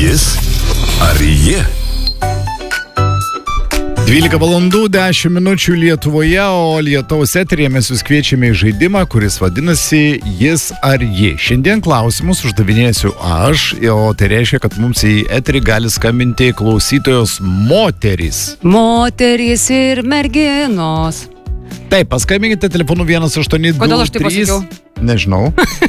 Jis ar ji? 12 valandų 10 minučių Lietuvoje, o Lietaus eteryje mes jūs kviečiame į žaidimą, kuris vadinasi Jis ar ji. Šiandien klausimus uždavinėsiu aš, o tai reiškia, kad mums į eterį gali skambinti klausytojos moterys. Moterys ir merginos. Taip, paskambinkite telefonu 182. Kodėl aš taip pasakiau? Nežinau.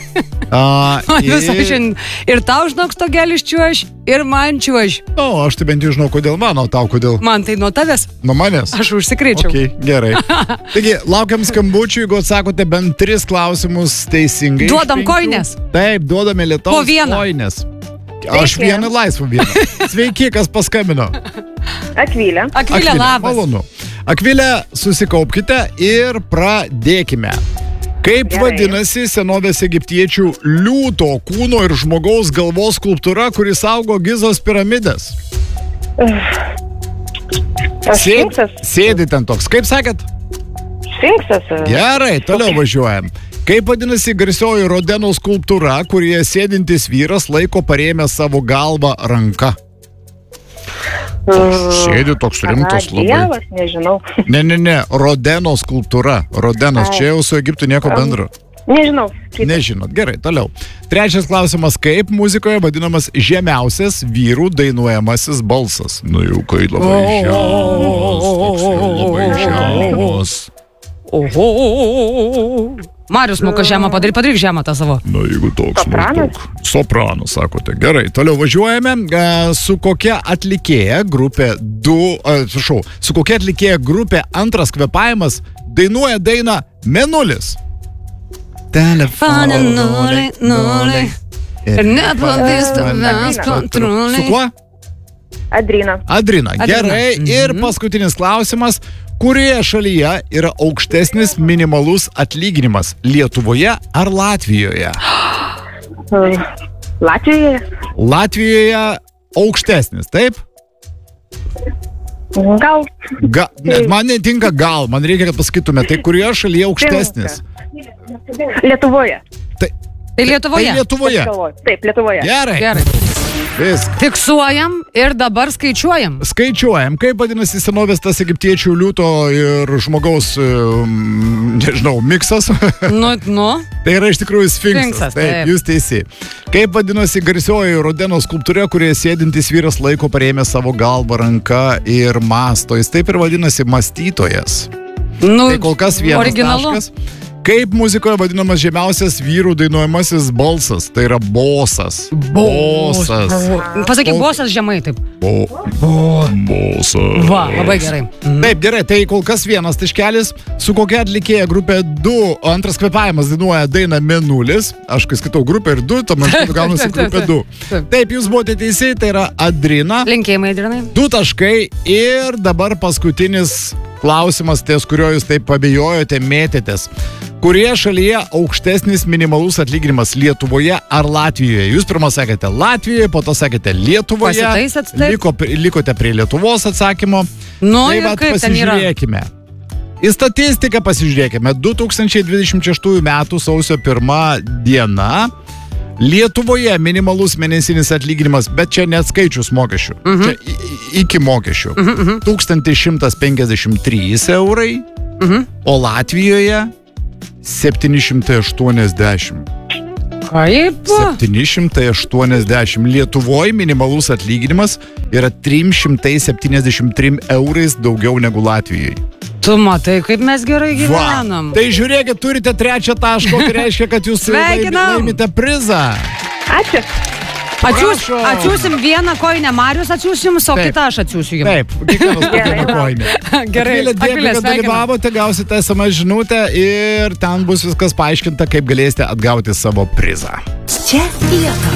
Ir tau žinok stogelis čiuoš, ir man čiuoš. O, aš tai bent jau žinau, kodėl man, o tau kodėl? Man tai nuo tavęs. Nuo manęs? Aš užsikrėčiau. Okay, gerai. Taigi, laukiam skambučių, jeigu atsakote bent 3 klausimus teisingai. Duodam koinės. Taip, duodame Lietaus po vieną koinės. Aš vieną laisvą vieną. Sveiki, kas paskambino? Akvilė. Akvilė, labas. Malonu. Akvilė, susikaupkite ir pradėkime. Kaip Gerai. vadinasi senovės egiptiečių liūto kūno ir žmogaus galvos skulptūra, kuris augo Gizos piramidės? Sfinksas. Sėdi ten toks. Kaip sakėt? Sfinksas. Gerai, toliau važiuojam. Kaip vadinasi garsioji Rodeno skulptūra, kurioje sėdintis vyras laiko parėmę savo galvą ranka? Sėdi toks rimtas labai. Dievas, nežinau. Ne, Rodeno skulptūra. Rodenas, čia jau su Egiptu nieko bendro. Nežinau. Nežinot, gerai, toliau. Trečias klausimas, kaip muzikoje vadinamas žemiausias vyrų dainuojamasis balsas? Nu jau kai labai žemas, toks jau labai žemas. Oho. Marius moka žemą padaryk žemą tą savo. Na, jeigu toks Sopranas? maždaug. Sopranas, sakote. Gerai, toliau važiuojame. Su kokia atlikėja grupė su kokia atlikėja grupė Antras kvėpavimas dainuoja dainą Mėnulis? Telefonė nuliai. Ir nepavys tavęs kontroliai. Su kuo? Adrina. Adrina. Gerai. Ir paskutinis klausimas. Kurioje šalyje yra aukštesnis minimalus atlyginimas? Lietuvoje ar Latvijoje? Latvijoje. Latvijoje aukštesnis, taip? Gal. Man netinka gal, man reikia, kad pasakytume, tai kurioje šalyje aukštesnis? Lietuvoje. Tai Lietuvoje. Tai Lietuvoje. Taip, Lietuvoje. Gerai. Viskas. Fiksuojam ir dabar skaičiuojam. Skaičiuojam, kaip vadinasi senovės tas egiptiečių liūto ir žmogaus, nežinau, miksas. Nu. Tai yra iš tikrųjų sfinksas. Taip, jūs teisi. Kaip vadinasi garsioji Rodeno skulptūra, kurioje sėdintis vyras laiko parėmę savo galvą ranka ir mąsto. Jis taip ir vadinasi mąstytojas. Tai kol kas vienas originalu. taškas. Kaip muzikoje vadinamas žemiausias vyrų dainuojamasis balsas? Tai yra bosas. Bosas. Pasakyk, bosas žemai, taip. Bosas. Va, labai gerai. Taip, gerai, tai kol kas vienas taškelis. Su kokia atlikėja grupė 2, Antras kvėpavimas dainuoja dainą Mėnulis. Aš kai skaitau grupę ir 2, tuomet gaunasi grupė 2. Taip, jūs buvote teisėjai, tai yra Adrina. Linkėjimai, Adrinai. 2 taškai ir dabar paskutinis klausimas, ties kurio jūs taip pabijojote, mėtėtės. Kurioje šalyje aukštesnis minimalus atlyginimas? Lietuvoje ar Latvijoje? Jūs pirmą sakėte Latvijoje, po to sakėte Lietuvoje. Pasitaisėt, taip? Likote prie Lietuvos atsakymo. Nu, tai ir vat kaip ten yra? pasižiūrėkime. Į statistiką pasižiūrėkime. 2026 metų sausio 1 diena. Lietuvoje minimalus mėnesinis atlyginimas, bet čia net skaičius mokesčių. Čia iki mokesčių. 1153 eurai, o Latvijoje 780. Kaip? 780. Lietuvoje minimalus atlyginimas yra 373 eurais daugiau negu Latvijoje. Tu matai, kaip mes gerai gyvenam. Tai žiūrėkit, turite 3 tašką, tai reiškia, kad jūs laimite prizą. Ačiū. Atsiūsim vieną koinę, Marius atsiūsim, o kitą aš atsiūsiu jums. Taip, kiekvienas vieną koinę. Gerai, Dėkui, kad dalyvavote, gausite SMS žinutę ir ten bus viskas paaiškinta, kaip galėsite atgauti savo prizą. Čia Lietus.